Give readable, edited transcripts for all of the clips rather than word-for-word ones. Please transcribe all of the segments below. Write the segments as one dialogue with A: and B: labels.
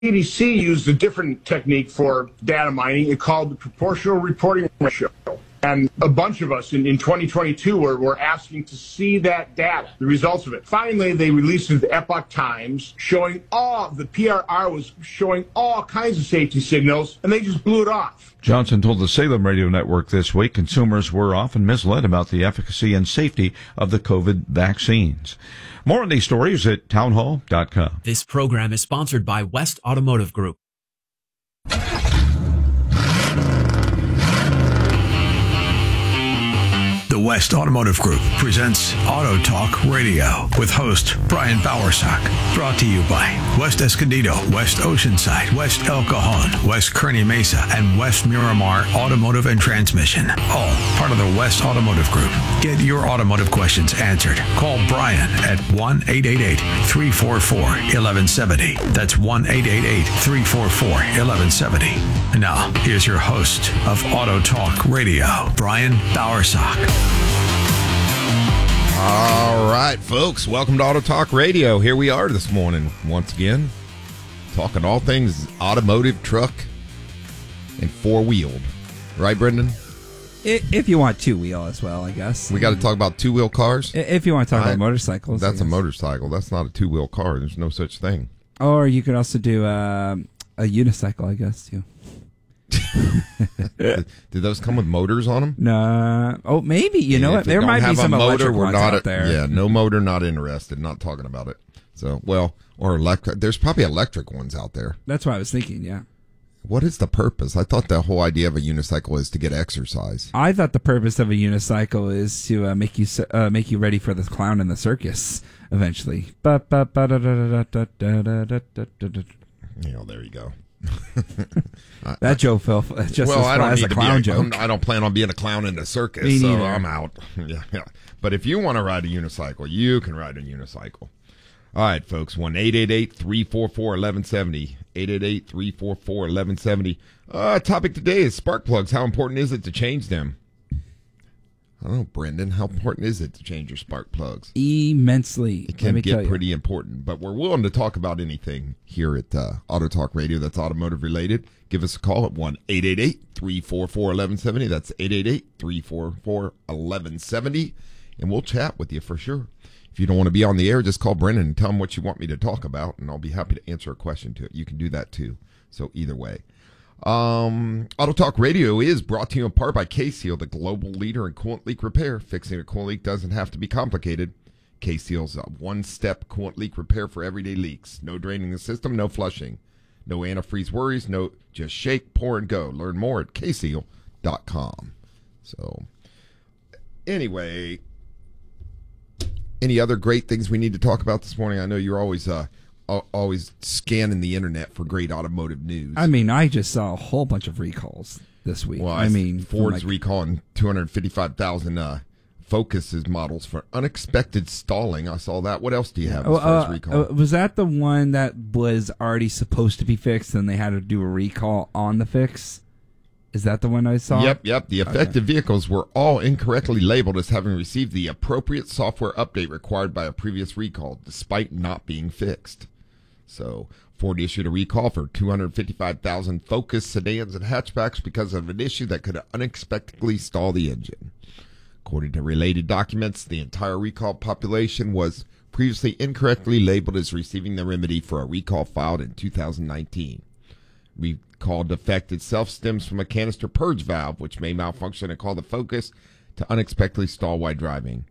A: CDC used a different technique for data mining. It called the proportional reporting ratio. And a bunch of us in 2022 were asking to see that data, the results of it. Finally, they released it to the Epoch Times, showing the PRR was showing all kinds of safety signals, and they just blew it off.
B: Johnson told the Salem Radio Network this week consumers were often misled about the efficacy and safety of the COVID vaccines. More on these stories at townhall.com.
C: This program is sponsored by West Automotive Group.
D: The West Automotive Group presents Auto Talk Radio with host Brian Bowersock. Brought to you by West Escondido, West Oceanside, West El Cajon, West Kearney Mesa, and West Miramar Automotive and Transmission. All part of the West Automotive Group. Get your automotive questions answered. Call Brian at 1-888-344-1170. That's 1-888-344-1170. And now, here's your host of Auto Talk Radio, Brian Bowersock.
E: All right, folks, welcome to Auto Talk Radio. Here we are this morning, once again, talking all things automotive, truck, and four-wheeled. Right, Brendan?
F: If you want two-wheel as well, I guess.
E: We got to talk about two-wheel cars?
F: If you want to talk about motorcycles.
E: That's a motorcycle. That's not a two-wheel car. There's no such thing.
F: Or you could also do a unicycle, I guess, too.
E: Did those come with motors on them?
F: No. Oh, maybe. You know what? There might be some electric ones out there.
E: Yeah, no motor, not interested. Not talking about it. So, well, or electric. There's probably electric ones out there.
F: That's what I was thinking, yeah.
E: What is the purpose? I thought the whole idea of a unicycle is to get exercise.
F: I thought the purpose of a unicycle is to make you ready for the clown in the circus eventually.
E: There you go.
F: That joke fell just as far as a clown joke.
E: I don't plan on being a clown in the circus, so I'm out. Yeah. But if you want to ride a unicycle, you can ride a unicycle. All right, folks, 1-888-344-1170. 888-344-1170. Topic today is spark plugs. How important is it to change them? I don't know, Brendan. How important is it to change your spark plugs?
F: Immensely.
E: It can get pretty important, but we're willing to talk about anything here at Auto Talk Radio that's automotive related. Give us a call at 1-888-344-1170. That's 888-344-1170, and we'll chat with you for sure. If you don't want to be on the air, just call Brendan and tell him what you want me to talk about, and I'll be happy to answer a question to it. You can do that too. So either way. Auto Talk Radio is brought to you in part by K-Seal, the global leader in coolant leak repair. Fixing a coolant leak doesn't have to be complicated. K-Seal's a one-step coolant leak repair for everyday leaks. No draining the system, no flushing. No antifreeze worries, just shake, pour, and go. Learn more at kseal.com. So, anyway, any other great things we need to talk about this morning? I know you're always scanning the internet for great automotive news.
F: I mean, I just saw a whole bunch of recalls this week.
E: Well, Ford's recalling 255,000 Focus's models for unexpected stalling. I saw that. What else do you have as far as recall?
F: Was that the one that was already supposed to be fixed and they had to do a recall on the fix? Is that the one I saw?
E: Yep. The affected vehicles were all incorrectly labeled as having received the appropriate software update required by a previous recall, despite not being fixed. So, Ford issued a recall for 255,000 Focus sedans and hatchbacks because of an issue that could unexpectedly stall the engine. According to related documents, the entire recall population was previously incorrectly labeled as receiving the remedy for a recall filed in 2019. Recall defect itself stems from a canister purge valve, which may malfunction and cause the Focus to unexpectedly stall while driving.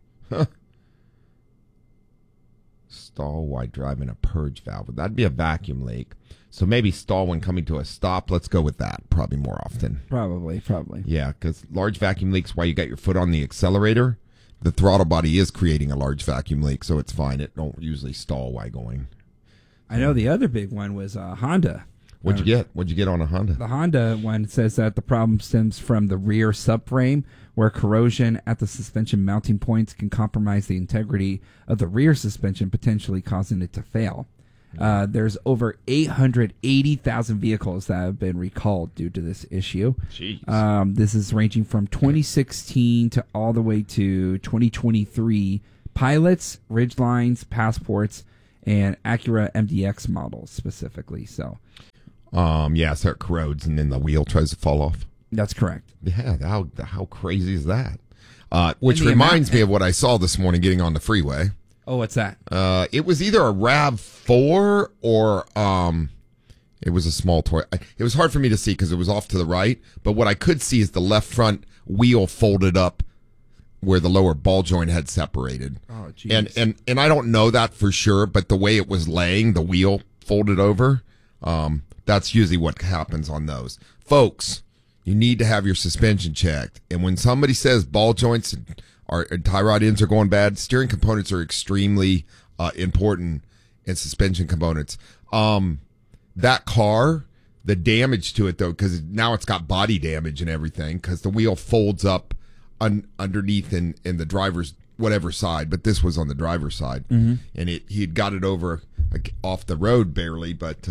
E: Stall while driving a purge valve. That'd be a vacuum leak. So maybe stall when coming to a stop. Let's go with that probably more often.
F: Probably.
E: Yeah, because large vacuum leaks while you got your foot on the accelerator, the throttle body is creating a large vacuum leak, so it's fine. It don't usually stall while going.
F: I know the other big one was Honda.
E: What'd you get? What'd you get on a Honda?
F: The Honda one says that the problem stems from the rear subframe, where corrosion at the suspension mounting points can compromise the integrity of the rear suspension, potentially causing it to fail. There's over 880,000 vehicles that have been recalled due to this issue.
E: Jeez.
F: This is ranging from 2016 to all the way to 2023. Pilots, Ridgelines, Passports, and Acura MDX models specifically. So,
E: yeah, so it corrodes and then the wheel tries to fall off.
F: that's correct.
E: Yeah, how crazy is that? Which
F: And the
E: reminds me of what I saw this morning getting on the freeway.
F: Oh, what's that?
E: It was either a RAV4 or it was a small toy. It was hard for me to see because it was off to the right, but what I could see is the left front wheel folded up where the lower ball joint had separated.
F: Oh, geez.
E: And I don't know that for sure, but the way it was laying, the wheel folded over, that's usually what happens on those. Folks, you need to have your suspension checked. And when somebody says ball joints and tie rod ends are going bad, steering components are extremely important in suspension components. That car, the damage to it, though, because now it's got body damage and everything, because the wheel folds up underneath in the driver's whatever side, but this was on the driver's side, and he'd got it over off the road barely, but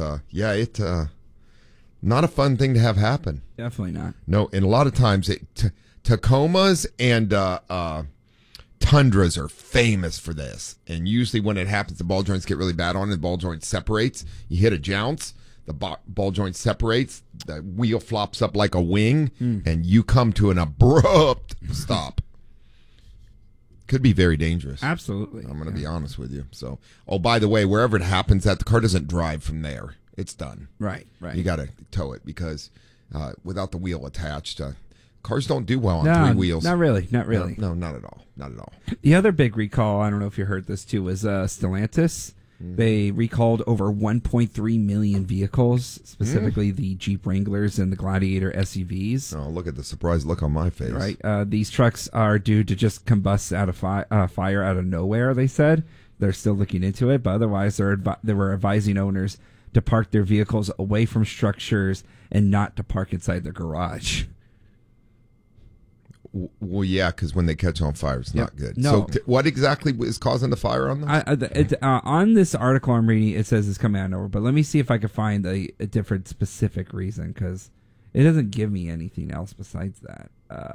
E: not a fun thing to have happen.
F: Definitely not.
E: No, and a lot of times Tacomas and Tundras are famous for this, and usually when it happens, the ball joints get really bad on it. The ball joint separates. You hit a jounce, the ball joint separates, the wheel flops up like a wing, and you come to an abrupt stop. Could be very dangerous.
F: Absolutely.
E: I'm going to be honest with you. So, by the way, wherever it happens, the car doesn't drive from there. It's done.
F: Right.
E: You got to tow it because without the wheel attached, cars don't do well on three wheels.
F: Not really.
E: No, not at all. Not at all.
F: The other big recall, I don't know if you heard this too, was Stellantis. They recalled over 1.3 million vehicles, specifically the Jeep Wranglers and the Gladiator SUVs.
E: Oh, look at the surprised look on my face.
F: Right. These trucks are due to just combust out of fire out of nowhere, they said. They're still looking into it, but otherwise they were advising owners to park their vehicles away from structures and not to park inside their garage.
E: Well, yeah, because when they catch on fire, it's not good.
F: No.
E: So what exactly is causing the fire on them?
F: On this article I'm reading, it says it's coming out of nowhere, but let me see if I can find a different specific reason, because it doesn't give me anything else besides that.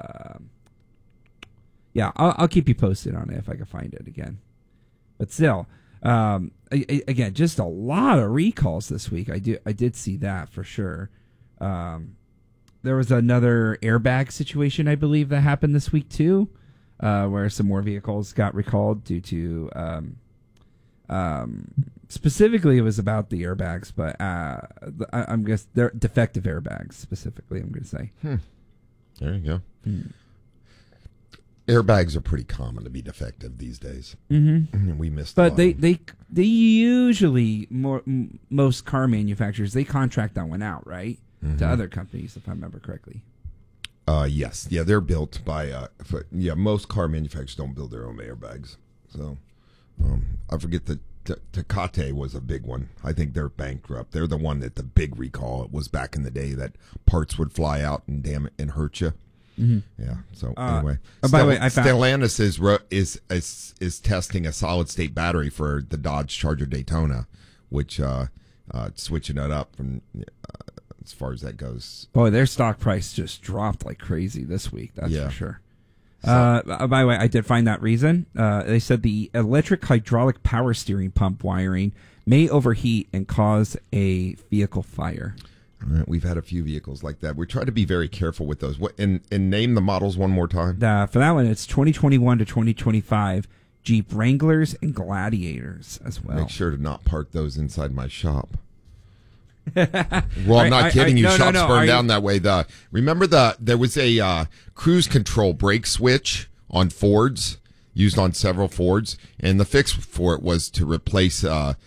F: I'll keep you posted on it if I can find it again. But still, again, just a lot of recalls this week. I did see that for sure. There was another airbag situation, I believe, that happened this week too, where some more vehicles got recalled due to, specifically it was about the airbags, but I'm guessing they're defective airbags specifically. I'm going to say.
E: There you go. Airbags are pretty common to be defective these days. Mm-hmm. We missed,
F: but they usually most car manufacturers, they contract that one out, right? To other companies, if I remember correctly.
E: Yes. Yeah, they're built by, most car manufacturers don't build their own airbags. So, I forget that Tecate was a big one. I think they're bankrupt. They're the one that the big recall, it was back in the day that parts would fly out and damn it and hurt you. Mm-hmm. Yeah. So anyway,
F: by the way,
E: Stellantis is testing a solid state battery for the Dodge Charger Daytona, which switching it up from as far as that goes.
F: Boy, their stock price just dropped like crazy this week. That's for sure.
E: So,
F: by the way, I did find that reason. They said the electric hydraulic power steering pump wiring may overheat and cause a vehicle fire.
E: We've had a few vehicles like that. We try to be very careful with those. What and name the models one more time.
F: For that one, it's 2021 to 2025 Jeep Wranglers and Gladiators as well.
E: Make sure to not park those inside my shop. Well, I'm not kidding you. Shops burn down that way. Remember there was a cruise control brake switch on Fords, used on several Fords, and the fix for it was to replace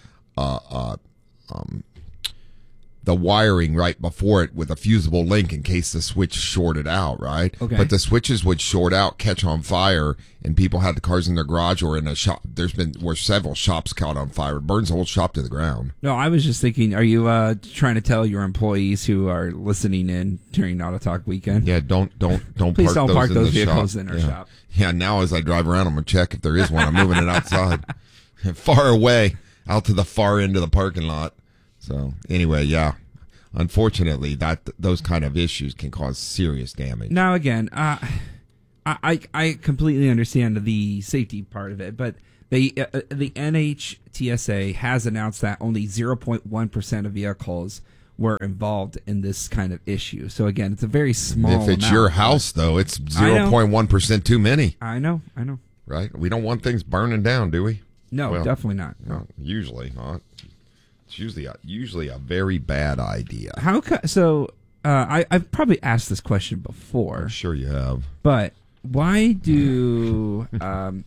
E: the wiring right before it with a fusible link in case the switch shorted out, right?
F: Okay.
E: But the switches would short out, catch on fire, and people had the cars in their garage or in a shop. Were several shops caught on fire. It burns the whole shop to the ground.
F: No, I was just thinking, are you trying to tell your employees who are listening in during Auto Talk weekend?
E: Yeah, don't
F: Please don't park those
E: in
F: vehicles
E: shop.
F: in our shop.
E: Yeah, now as I drive around, I'm going to check if there is one. I'm moving it outside. Far away, out to the far end of the parking lot. So anyway, yeah, unfortunately, those kind of issues can cause serious damage.
F: Now again, I completely understand the safety part of it, but the NHTSA has announced that only 0.1% of vehicles were involved in this kind of issue. So again, it's a very small.
E: If it's
F: amount,
E: your house, though, it's 0.1% too many.
F: I know.
E: Right? We don't want things burning down, do we?
F: No,
E: Well,
F: definitely not.
E: No, usually not. It's usually a very bad idea.
F: I've probably asked this question before.
E: I'm sure you have.
F: But why do the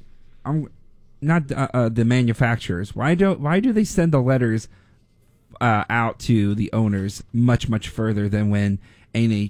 F: manufacturers? Why do they send the letters out to the owners much further than when when the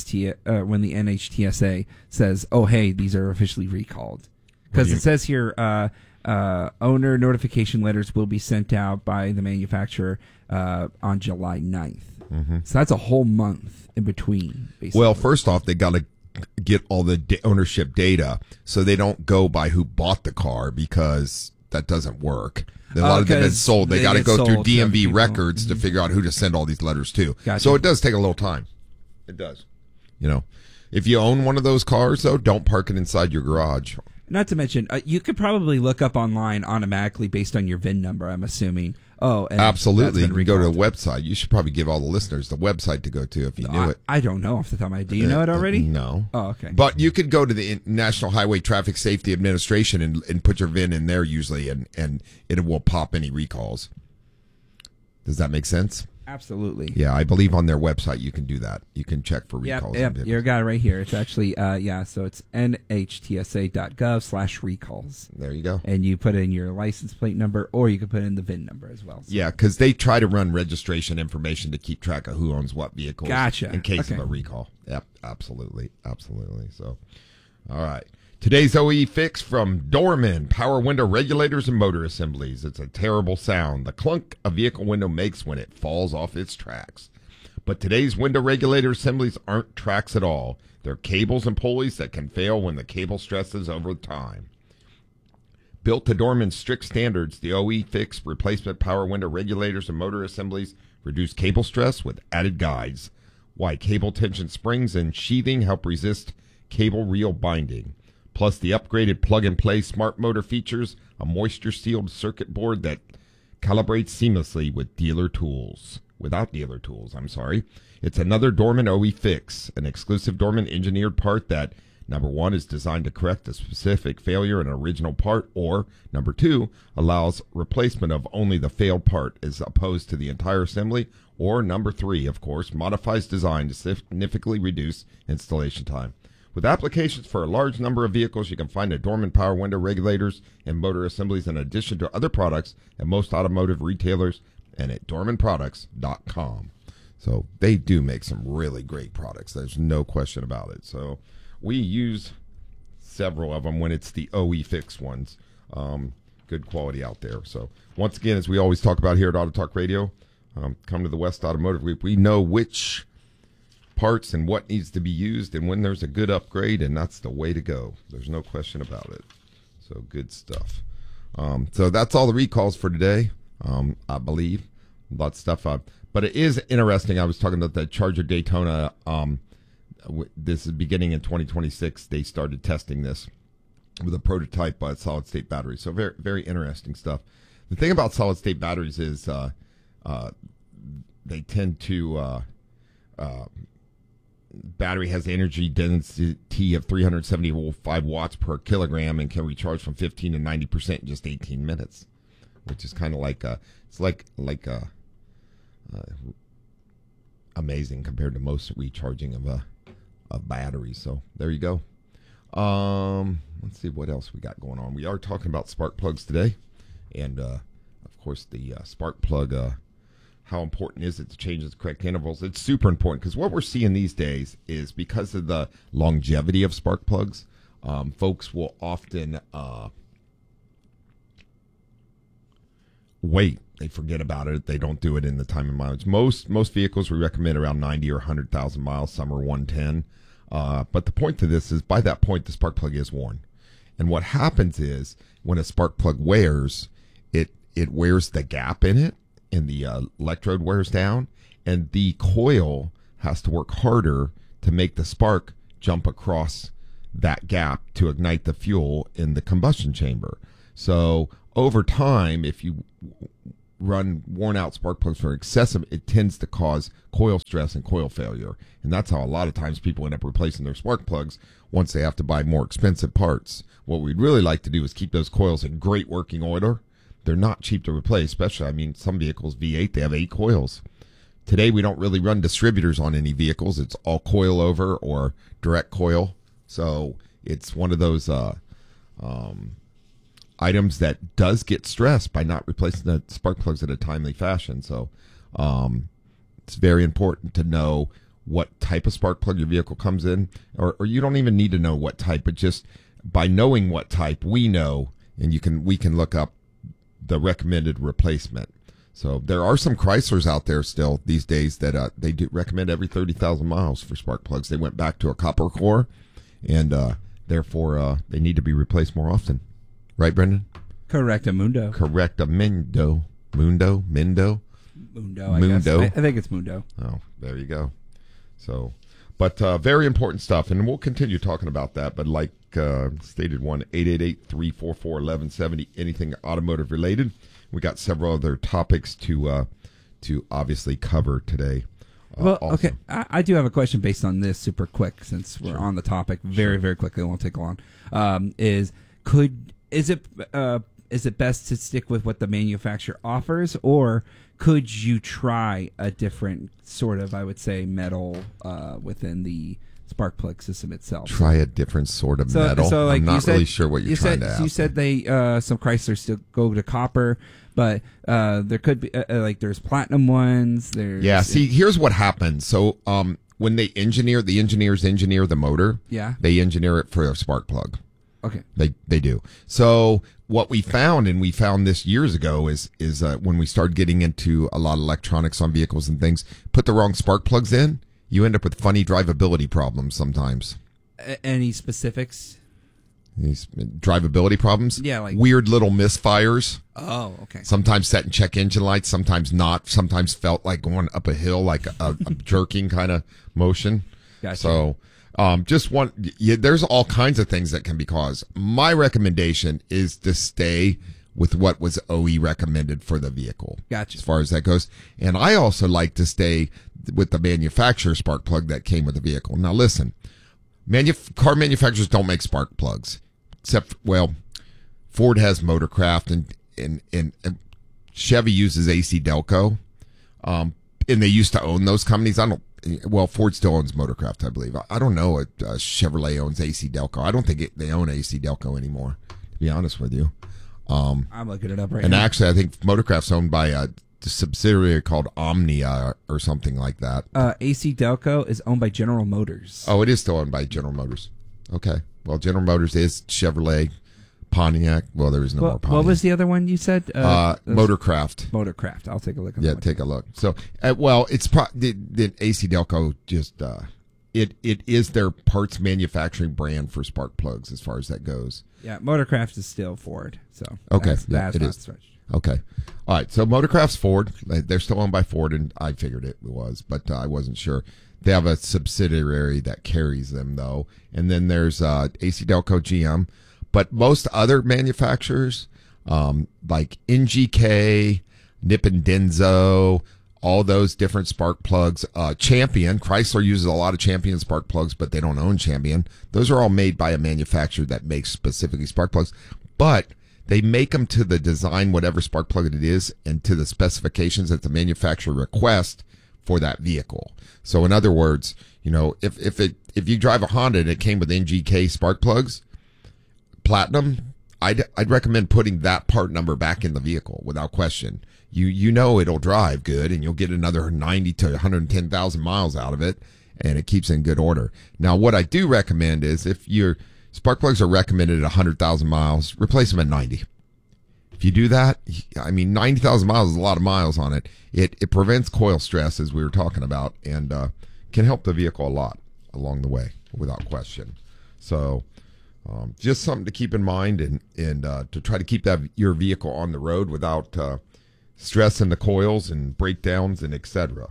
F: NHTSA says, "Oh, hey, these are officially recalled"? Because it says here, owner notification letters will be sent out by the manufacturer on July 9th. Mm-hmm. So that's a whole month in between, basically.
E: Well, first off, they got to get all the ownership data so they don't go by who bought the car, because that doesn't work. A lot of them have been sold. They got to go through DMV records to figure out who to send all these letters to.
F: Gotcha.
E: So it does take a little time. It does. If you own one of those cars, though, don't park it inside your garage.
F: Not to mention, you could probably look up online automatically based on your VIN number, I'm assuming. Oh, and
E: absolutely.
F: That's been
E: You go to a
F: recalled.
E: website. You should probably give all the listeners the website to go to if you knew it.
F: I don't know off the top of my head. Do you know it already?
E: No.
F: Oh, okay.
E: But you could go to the National Highway Traffic Safety Administration and put your VIN in there usually, and it will pop any recalls. Does that make sense?
F: Absolutely.
E: Yeah, I believe on their website you can do that. You can check for recalls.
F: Yep, you got it right here. It's actually, so it's nhtsa.gov/recalls.
E: There you go.
F: And you put in your license plate number, or you can put in the VIN number as well. So.
E: Yeah, because they try to run registration information to keep track of who owns what vehicles.
F: Gotcha.
E: In case of a recall. Yep, absolutely. So, all right. Today's OE fix from Dorman, power window regulators and motor assemblies. It's a terrible sound, the clunk a vehicle window makes when it falls off its tracks. But today's window regulator assemblies aren't tracks at all. They're cables and pulleys that can fail when the cable stresses over time. Built to Dorman's strict standards, the OE fix replacement power window regulators and motor assemblies reduce cable stress with added guides. Why cable tension springs and sheathing help resist cable reel binding. Plus the upgraded plug-and-play smart motor features a moisture-sealed circuit board that calibrates seamlessly without dealer tools. It's another Dorman OE fix, an exclusive Dorman engineered part that, number one, is designed to correct a specific failure in an original part, or, number two, allows replacement of only the failed part as opposed to the entire assembly, or, number three, of course, modifies design to significantly reduce installation time. With applications for a large number of vehicles, you can find a Dorman power window regulators and motor assemblies in addition to other products at most automotive retailers and at dormanproducts.com. So they do make some really great products. There's no question about it. So we use several of them when it's the OE fix ones. Good quality out there. So once again, as we always talk about here at Auto Talk Radio, come to the West Automotive Group. We know which parts and what needs to be used and when there's a good upgrade, and that's the way to go. There's no question about it. So good stuff. So that's all the recalls for today, I believe. Lots of stuff. But it is interesting. I was talking about the Charger Daytona. This is beginning in 2026. They started testing this with a prototype solid state battery. So very, very interesting stuff. The thing about solid state batteries is they tend to battery has energy density of 375 watts per kilogram and can recharge from 15 to 90% in just 18 minutes, which is kind of like amazing compared to most recharging of batteries. So there you go. Let's see what else we got going on. We are talking about spark plugs today, and of course the spark plug. How important is it to change the correct intervals? It's super important because what we're seeing these days is because of the longevity of spark plugs, folks will often wait. They forget about it. They don't do it in the time and mileage. Most vehicles we recommend around 90 or 100,000 miles. Some are 110. But the point to this is by that point, the spark plug is worn. And what happens is when a spark plug wears, it wears the gap in it, and the electrode wears down, and the coil has to work harder to make the spark jump across that gap to ignite the fuel in the combustion chamber. So over time, if you run worn out spark plugs for excessive, it tends to cause coil stress and coil failure. And that's how a lot of times people end up replacing their spark plugs once they have to buy more expensive parts. What we'd really like to do is keep those coils in great working order. They're not cheap to replace, especially, I mean, some vehicles, V8, they have 8 coils. Today, we don't really run distributors on any vehicles. It's all coil over or direct coil. So it's one of those items that does get stressed by not replacing the spark plugs in a timely fashion. So it's very important to know what type of spark plug your vehicle comes in, or you don't even need to know what type, but just by knowing what type, we know, and we can look up the recommended replacement. So there are some Chryslers out there still these days that they do recommend every 30,000 miles for spark plugs. They went back to a copper core, and therefore they need to be replaced more often. Right, Brendan?
F: Correctamundo.
E: Correctamundo. Mundo? Mindo?
F: Mundo, I guess. I think it's Mundo.
E: Oh, there you go. So, but very important stuff, and we'll continue talking about that. But like stated, 1-888-344-1170, anything automotive related. We got several other topics to obviously cover today.
F: Well,
E: also.
F: okay, I do have a question based on this super quick, since we're on the topic. Very, very quickly, it won't take long. Is it best to stick with what the manufacturer offers, or could you try a different sort of, I would say, metal within the spark plug system itself?
E: Try a different sort of metal.
F: So like
E: I'm not really sure what you're trying to ask.
F: You said they some Chryslers still go to copper, but there could be there's platinum ones.
E: Yeah. See, here's what happens. So when the engineers engineer the motor.
F: Yeah.
E: They engineer it for a spark plug.
F: Okay.
E: They do. So what we found, and we found this years ago, is when we started getting into a lot of electronics on vehicles and things, put the wrong spark plugs in, you end up with funny drivability problems sometimes.
F: Any specifics?
E: These drivability problems?
F: Yeah, like
E: weird little misfires.
F: Oh, okay.
E: Sometimes set and check engine lights, sometimes not. Sometimes felt like going up a hill, like a jerking kind of motion.
F: Gotcha.
E: So there's all kinds of things that can be caused. My recommendation is to stay with what was OE recommended for the vehicle.
F: Gotcha.
E: As far as that goes. And I also like to stay with the manufacturer spark plug that came with the vehicle. Now listen, car manufacturers don't make spark plugs. Except, Ford has Motorcraft and Chevy uses AC Delco. And they used to own those companies. Ford still owns Motorcraft, I believe. I don't know if Chevrolet owns AC Delco. I don't think they own AC Delco anymore, to be honest with you.
F: I'm looking it up right now.
E: And actually, I think Motorcraft's owned by a subsidiary called Omnia or something like that.
F: AC Delco is owned by General Motors.
E: Oh, it is still owned by General Motors. Okay. Well, General Motors is Chevrolet, Pontiac. Well, there is no more Pontiac.
F: What was the other one you said?
E: Motorcraft.
F: Motorcraft. I'll take a look at
E: that.
F: Yeah,
E: take a look. So, it's the AC Delco just it is their parts manufacturing brand for spark plugs as far as that goes.
F: Yeah, Motorcraft is still Ford. So
E: okay,
F: that's
E: it
F: not
E: is.
F: switched.
E: Okay, all right. So Motorcraft's Ford. They're still owned by Ford, and I figured it was, but I wasn't sure. They have a subsidiary that carries them though, and then there's AC Delco GM. But most other manufacturers, like NGK, Nippon Denso, all those different spark plugs, Champion, Chrysler uses a lot of Champion spark plugs, but they don't own Champion. Those are all made by a manufacturer that makes specifically spark plugs, but they make them to the design, whatever spark plug it is, and to the specifications that the manufacturer requests for that vehicle. So in other words, if you drive a Honda and it came with NGK spark plugs, Platinum, I'd recommend putting that part number back in the vehicle without question. You know it'll drive good, and you'll get another 90 to 110,000 miles out of it, and it keeps in good order. Now, what I do recommend is if your spark plugs are recommended at 100,000 miles, replace them at 90. If you do that, 90,000 miles is a lot of miles on it. It prevents coil stress, as we were talking about, and can help the vehicle a lot along the way, without question. So just something to keep in mind, and to try to keep your vehicle on the road without stressing the coils and breakdowns and etc. As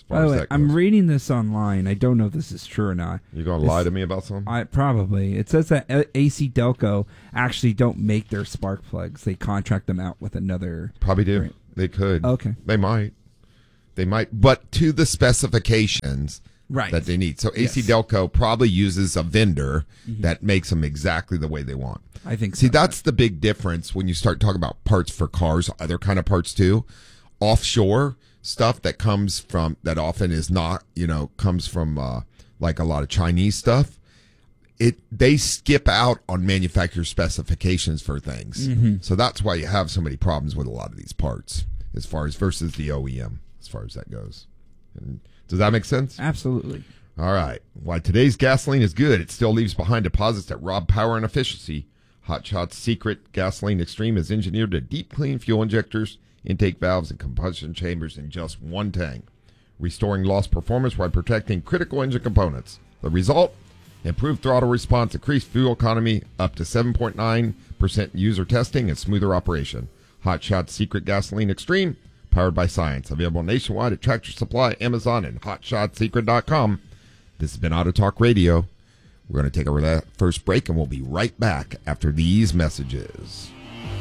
E: far as that goes.
F: I'm reading this online. I don't know if this is true or not.
E: You going to lie to me about something?
F: Probably. It says that AC Delco actually don't make their spark plugs. They contract them out with another.
E: Probably do.
F: brand.
E: They could.
F: Okay.
E: They might. But to the specifications
F: Right.
E: that they need. So AC
F: Yes.
E: Delco probably uses a vendor that makes them exactly the way they want.
F: I think
E: See,
F: so.
E: that's the big difference when you start talking about parts for cars, other kind of parts too. Offshore stuff that comes from, that often is not, comes from like a lot of Chinese stuff. They skip out on manufacturer specifications for things. So that's why you have so many problems with a lot of these parts as far as versus the OEM, as far as that goes. And does that make sense?
F: Absolutely.
E: All right. Why today's gasoline is good, it still leaves behind deposits that rob power and efficiency. Hot Shot's secret Gasoline Extreme is engineered to deep clean fuel injectors, intake valves, and combustion chambers in just one tank, restoring lost performance while protecting critical engine components. The result? Improved throttle response, increased fuel economy, up to 7.9% user testing, and smoother operation. Hot Shot's secret Gasoline Extreme, powered by science. Available nationwide at Tractor Supply, Amazon, and HotShotSecret.com. This has been Auto Talk Radio. We're going to take our first break, and we'll be right back after these messages.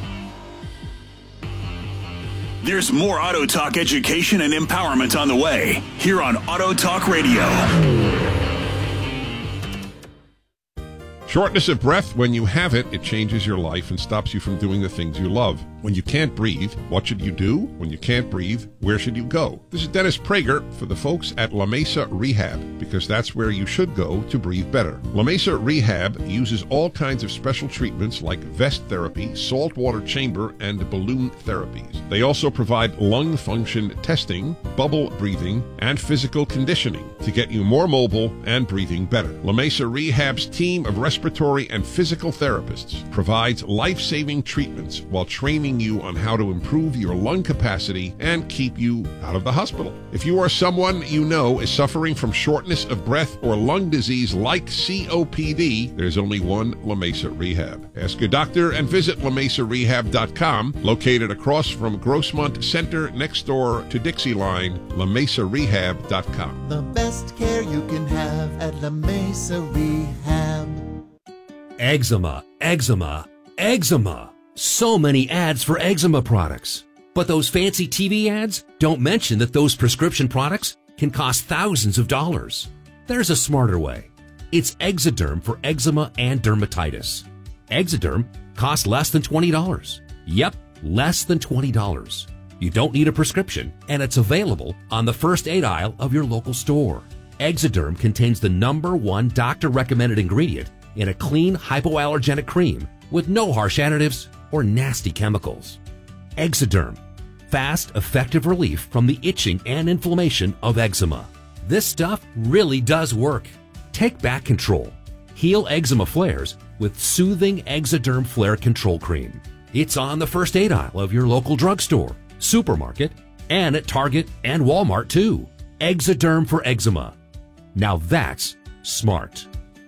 G: There's more Auto Talk education and empowerment on the way here on Auto Talk Radio.
H: Shortness of breath, when you have it, it changes your life and stops you from doing the things you love. When you can't breathe, what should you do? When you can't breathe, where should you go? This is Dennis Prager for the folks at La Mesa Rehab, because that's where you should go to breathe better. La Mesa Rehab uses all kinds of special treatments like vest therapy, saltwater chamber, and balloon therapies. They also provide lung function testing, bubble breathing, and physical conditioning to get you more mobile and breathing better. La Mesa Rehab's team of respiratory and physical therapists provides life-saving treatments while training you on how to improve your lung capacity and keep you out of the hospital. If you are someone you know is suffering from shortness of breath or lung disease like COPD, there's only one La Mesa Rehab. Ask your doctor and visit LaMesaRehab.com, located across from Grossmont Center next door to Dixie Line, LaMesaRehab.com.
I: The best care you can have at La Mesa Rehab.
C: Eczema, eczema, eczema. So many ads for eczema products. But those fancy TV ads don't mention that those prescription products can cost thousands of dollars. There's a smarter way. It's Exoderm for eczema and dermatitis. Exoderm costs less than $20. Yep, less than $20. You don't need a prescription, and it's available on the first aid aisle of your local store. Exoderm contains the #1 doctor-recommended ingredient in a clean hypoallergenic cream with no harsh additives or nasty chemicals. Exoderm, fast, effective relief from the itching and inflammation of eczema. This stuff really does work. Take back control. Heal eczema flares with soothing Exoderm Flare Control Cream. It's on the first aid aisle of your local drugstore, supermarket, and at Target and Walmart too. Exoderm for eczema. Now that's smart.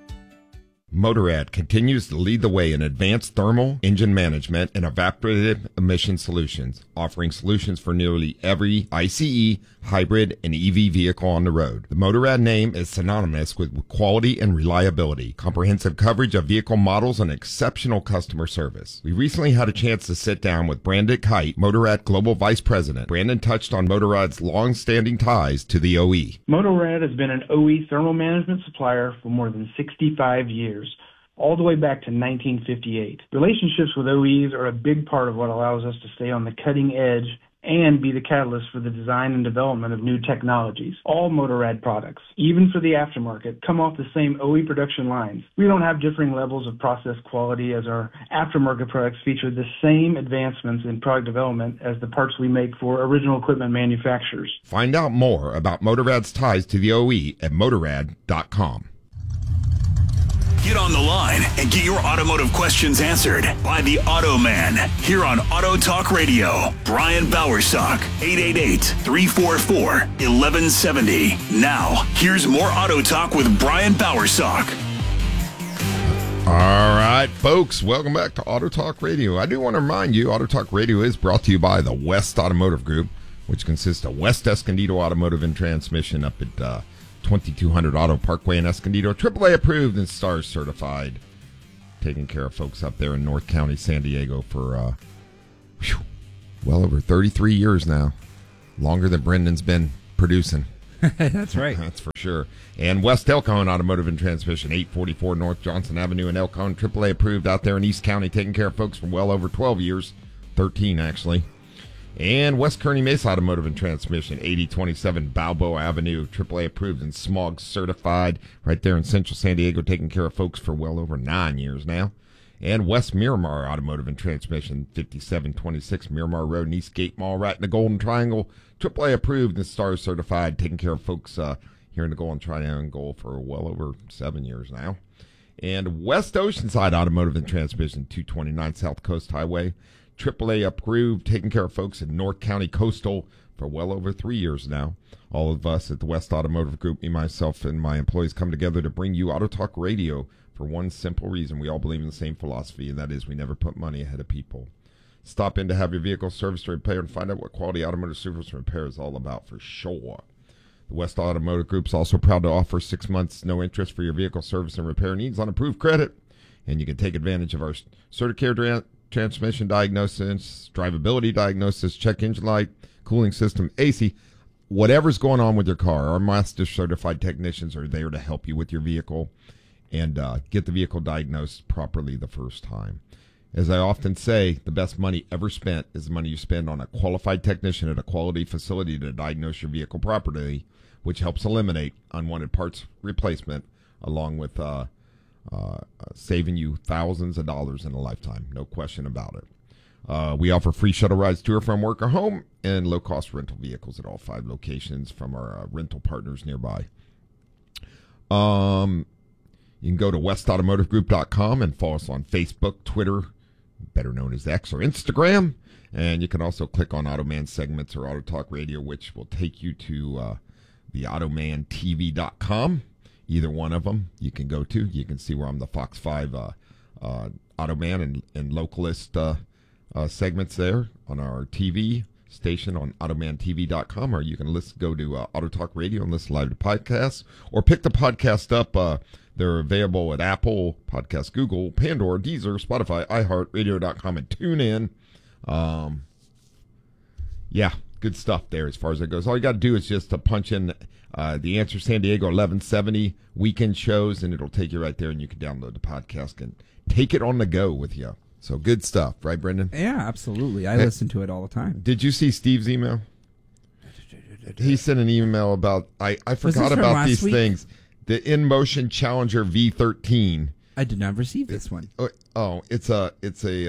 E: Motorrad continues to lead the way in advanced thermal, engine management, and evaporative emission solutions, offering solutions for nearly every ICE, hybrid, and EV vehicle on the road. The Motorrad name is synonymous with quality and reliability, comprehensive coverage of vehicle models, and exceptional customer service. We recently had a chance to sit down with Brandon Kite, Motorrad Global Vice President. Brandon touched on Motorrad's long-standing ties to the OE.
J: Motorrad has been an OE thermal management supplier for more than 65 years. All the way back to 1958. Relationships with OEs are a big part of what allows us to stay on the cutting edge and be the catalyst for the design and development of new technologies. All Motorrad products, even for the aftermarket, come off the same OE production lines. We don't have differing levels of process quality, as our aftermarket products feature the same advancements in product development as the parts we make for original equipment manufacturers.
E: Find out more about Motorrad's ties to the OE at Motorrad.com.
G: Get on the line and get your automotive questions answered by the Auto Man here on Auto Talk Radio. Brian Bowersock, 888-344-1170. Now, here's more Auto Talk with Brian Bowersock.
E: All right, folks, welcome back to Auto Talk Radio. I do want to remind you, Auto Talk Radio is brought to you by the West Automotive Group, which consists of West Escondido Automotive and Transmission up at 2200 Auto Parkway in Escondido. AAA approved and STARS certified. Taking care of folks up there in North County, San Diego for well over 33 years now. Longer than Brendan's been producing.
F: That's right.
E: That's for sure. And West El Cajon Automotive and Transmission, 844 North Johnson Avenue in El Cajon. AAA approved out there in East County, taking care of folks for well over 12 years. 13, actually. And West Kearny Mesa Automotive and Transmission, 8027 Balboa Avenue, AAA approved and smog certified, right there in Central San Diego, taking care of folks for well over 9 years now. And West Miramar Automotive and Transmission, 5726 Miramar Road in Eastgate Mall, right in the Golden Triangle, AAA approved and STARS certified, taking care of folks here in the Golden Triangle for well over 7 years now. And West Oceanside Automotive and Transmission, 229 South Coast Highway, AAA approved, taking care of folks in North County Coastal for well over 3 years now. All of us at the West Automotive Group, me, myself, and my employees come together to bring you Auto Talk Radio for one simple reason. We all believe in the same philosophy, and that is we never put money ahead of people. Stop in to have your vehicle serviced or repaired and find out what quality automotive service and repair is all about for sure. The West Automotive Group is also proud to offer 6 months no interest for your vehicle service and repair needs on approved credit, and you can take advantage of our CertiCare transmission diagnosis, drivability diagnosis, check engine light, cooling system, AC, whatever's going on with your car. Our master certified technicians are there to help you with your vehicle and get the vehicle diagnosed properly the first time. As I often say, the best money ever spent is the money you spend on a qualified technician at a quality facility to diagnose your vehicle properly, which helps eliminate unwanted parts replacement along with saving you thousands of dollars in a lifetime. No question about it. We offer free shuttle rides to or from work or home and low-cost rental vehicles at all 5 locations from our rental partners nearby. You can go to westautomotivegroup.com and follow us on Facebook, Twitter, better known as X, or Instagram. And you can also click on Automan segments or Auto Talk Radio, which will take you to the automantv.com. Either one of them you can go to. You can see where I'm the Fox 5 Automan and localist segments there on our TV station on automantv.com, or you can go to Auto Talk Radio and listen live to podcasts, or pick the podcast up. They're available at Apple Podcasts, Google, Pandora, Deezer, Spotify, iHeartRadio.com, and TuneIn. Yeah, good stuff there as far as that goes. All you got to do is just to punch in The Answer San Diego 1170 weekend shows, and it'll take you right there, and you can download the podcast and take it on the go with you. So good stuff, right, Brendan?
F: Yeah, absolutely. I listen to it all the time.
E: Did you see Steve's email? He sent an email about, I forgot about these things. The InMotion Challenger V13.
F: I did not receive this one.
E: Oh, it's basically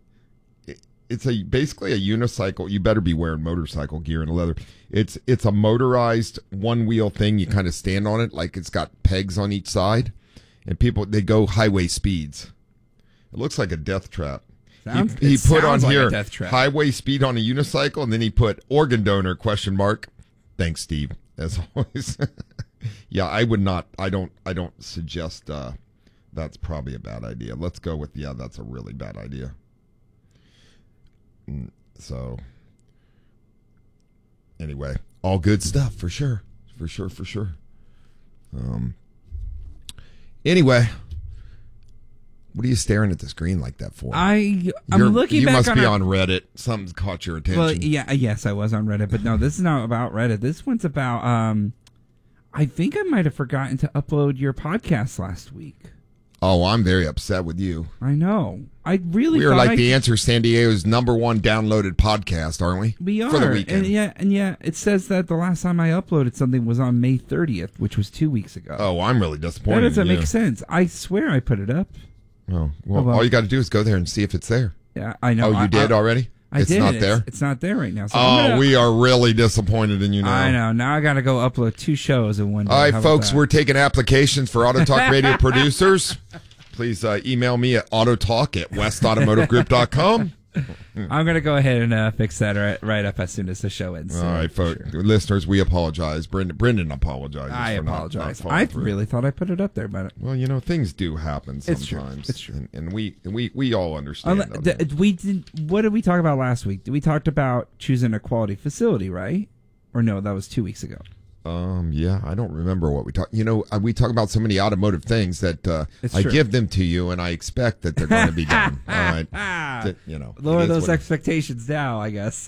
E: a unicycle. You better be wearing motorcycle gear and leather. It's a motorized one-wheel thing. You kind of stand on it like it's got pegs on each side, and they go highway speeds. It looks like a death trap. He put on here highway speed on a unicycle, and then he put organ donor ? Thanks, Steve. As always. Yeah, I would not. I don't suggest that's probably a bad idea. Let's go with that's a really bad idea. So anyway, all good stuff for sure. Anyway, what are you staring at the screen like that for?
F: I'm looking
E: you
F: back
E: must
F: on
E: be on Reddit. Something's caught your attention.
F: Well, yes, I was on Reddit, but no, this is not about Reddit. This one's about I think I might have forgotten to upload your podcast last week.
E: Oh, I'm very upset with you.
F: I know. I really
E: we are like The Answer San Diego's #1 downloaded podcast, aren't we?
F: We are.
E: For the weekend.
F: And yeah, it says that the last time I uploaded something was on May 30th, which was 2 weeks ago.
E: Oh, I'm really disappointed.
F: That doesn't make sense. I swear I put it up.
E: Oh, well, all you got to do is go there and see if it's there.
F: Yeah, I know.
E: Oh, you did already?
F: It's
E: not there?
F: It's not there right now. So
E: we are really disappointed in you now.
F: I know. Now I got to go upload 2 shows in one day.
E: All right, folks, we're taking applications for Auto Talk Radio producers. Please email me at autotalk@westautomotivegroup.com.
F: I'm going to go ahead and fix that right up as soon as the show ends.
E: All right, folks. Listeners, we apologize. Brendan apologizes.
F: I
E: for
F: apologize.
E: Not
F: I
E: through.
F: really thought I put it up there, but
E: Well, things do happen sometimes.
F: It's true.
E: And we all understand.
F: What did we talk about last week? We talked about choosing a quality facility, right? Or no, that was 2 weeks ago.
E: Yeah, I don't remember what we talked. We talk about so many automotive things that I give them to you, and I expect that they're going to be done. All right,
F: lower those expectations now, I guess.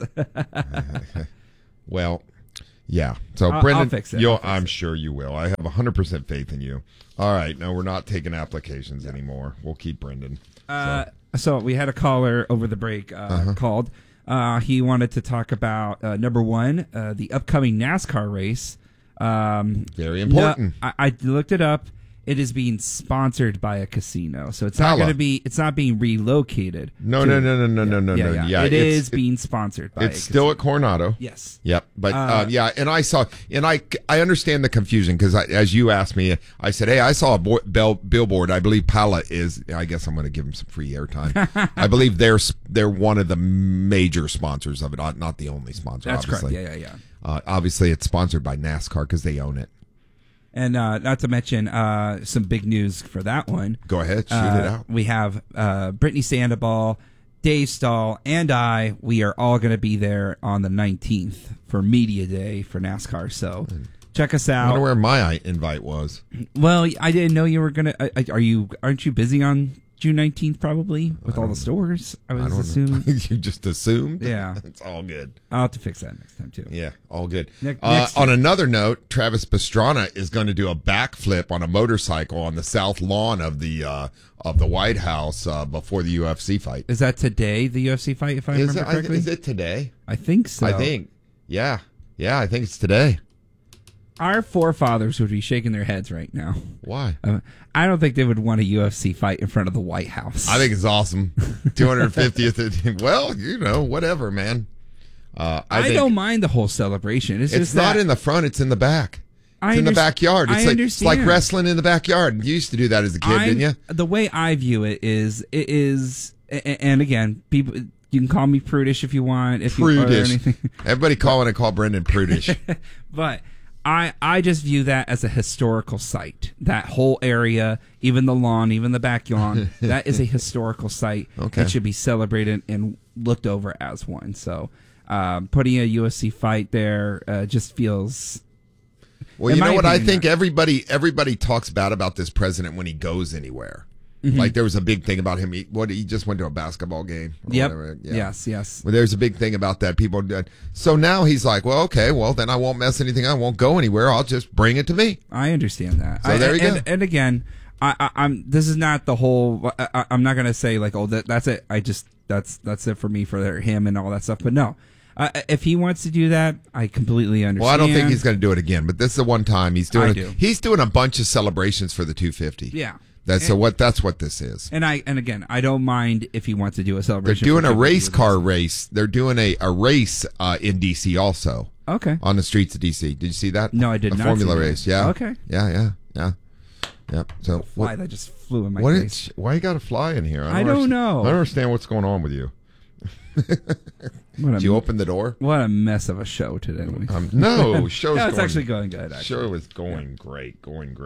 E: Well, yeah. So Brendan,
F: I'll fix it.
E: I'm sure you will. I have 100% faith in you. All right, no, we're not taking applications anymore. We'll keep Brendan.
F: So we had a caller over the break called. He wanted to talk about number one, the upcoming NASCAR race.
E: Very important.
F: No, I looked it up. It is being sponsored by a casino, so it's not going to be. It's not being relocated.
E: No. Yeah,
F: it is being sponsored by.
E: It's still at Coronado.
F: Yes.
E: Yep. But and I understand the confusion because as you asked me, I said, hey, I saw a billboard. I believe Pala is. I guess I'm going to give them some free airtime. I believe they're one of the major sponsors of it, not the only sponsor.
F: That's
E: obviously.
F: correct. Yeah.
E: Obviously, it's sponsored by NASCAR because they own it.
F: And not to mention some big news for that one.
E: Go ahead, shoot it out.
F: We have Brittany Sandoval, Dave Stahl, and I. We are all going to be there on the 19th for Media Day for NASCAR. So check us out.
E: I wonder where my invite was.
F: Well, I didn't know you were going to. Aren't you busy on June 19th probably with all the stores? I was assuming.
E: You just assumed?
F: Yeah.
E: It's all good.
F: I'll have to fix that next time too.
E: Yeah, all good.
F: Next
E: on another note, Travis Pastrana is going to do a backflip on a motorcycle on the south lawn of the White House before the UFC fight.
F: Is that today, the UFC fight, if I remember correctly?
E: Is it today?
F: I think so.
E: I think. Yeah, I think it's today.
F: Our forefathers would be shaking their heads right now.
E: Why?
F: I don't think they would want a UFC fight in front of the White House.
E: I think it's awesome. 250th. Well, whatever, man.
F: I don't mind the whole celebration. It's just
E: not in the front; it's in the back. It's in the backyard. It's like wrestling in the backyard. You used to do that as a kid, didn't you?
F: The way I view it is, and again, people. You can call me prudish if you want.
E: Prudish. Everybody call Brendan prudish.
F: But I just view that as a historical site. That whole area, even the lawn, even the back lawn, that is a historical site that should be celebrated and looked over as one. So putting a UFC fight there just feels...
E: Well, you know what? I think everybody talks bad about this president when he goes anywhere. Mm-hmm. Like there was a big thing about him. He just went to a basketball game.
F: Yep.
E: Whatever. Yeah.
F: Yes.
E: Well, there's a big thing about that. So now he's like, well, okay, well then I won't mess anything. I won't go anywhere. I'll just bring it to me.
F: I understand that.
E: So there you go.
F: And again, I'm. This is not the whole. I'm not gonna say like, oh, that's it. That's it for me for him and all that stuff. But no. If he wants to do that, I completely understand.
E: Well, I don't think he's going to do it again. But this is the one time he's doing. He's doing a bunch of celebrations for the 250.
F: Yeah.
E: That's what this is.
F: And again, I don't mind if he wants to do a celebration.
E: They're doing a race car race. They're doing a race in DC also.
F: Okay.
E: On the streets of DC. Did you see that?
F: No, I did
E: not.
F: A
E: Formula race. Yeah.
F: Okay.
E: Yeah. Yep. So
F: fly that just flew in my face.
E: Why you got a fly in here?
F: I don't know.
E: I don't understand what's going on with you. Did you open the door?
F: What a mess of a show today.
E: No, show's
F: no, it's actually going good.
E: Show is going great.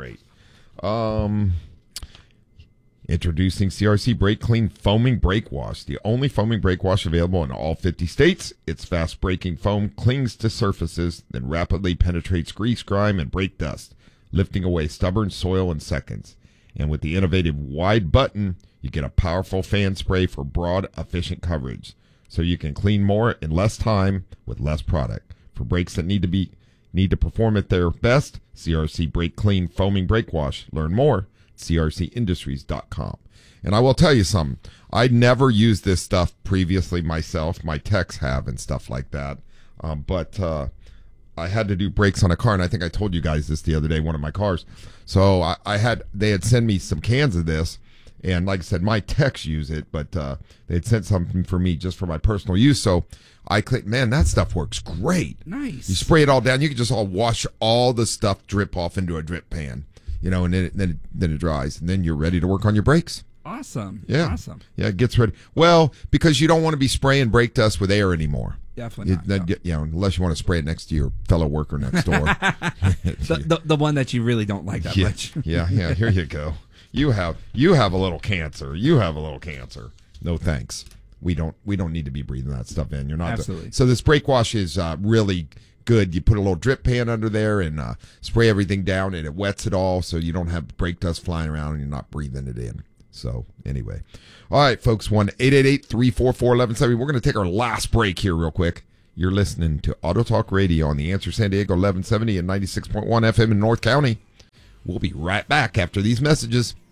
E: Introducing CRC Brake Clean Foaming Brake Wash, the only foaming brake wash available in all 50 states. Its fast-breaking foam clings to surfaces, then rapidly penetrates grease, grime, and brake dust, lifting away stubborn soil in seconds. And with the innovative wide button, you get a powerful fan spray for broad, efficient coverage. So you can clean more in less time with less product. For brakes that need to perform at their best, CRC Brake Clean Foaming Brake Wash. Learn more at crcindustries.com. And I will tell you something. I'd never used this stuff previously myself. My techs have and stuff like that. But I had to do brakes on a car, and I think I told you guys this the other day, one of my cars. So they had sent me some cans of this. And like I said, my techs use it, but they had sent something for me just for my personal use. So I clicked, man, that stuff works great.
F: Nice.
E: You spray it all down. You can just all wash all the stuff, drip off into a drip pan, and then it dries. And then you're ready to work on your brakes.
F: Awesome.
E: Yeah.
F: Awesome.
E: Yeah, it gets rid. Well, because you don't want to be spraying brake dust with air anymore.
F: Definitely not.
E: Unless you want to spray it next to your fellow worker next door.
F: the one that you really don't like that much.
E: Yeah. Here you go. You have a little cancer. No thanks. We don't need to be breathing that stuff in. You're not.
F: Absolutely.
E: So this brake wash is really good. You put a little drip pan under there and spray everything down, and it wets it all, so you don't have brake dust flying around and you're not breathing it in. So anyway, all right, folks. 1-888-344-1170. We're going to take our last break here real quick. You're listening to Auto Talk Radio on the Answer San Diego 1170 and 96.1 FM in North County. We'll be right back after these messages.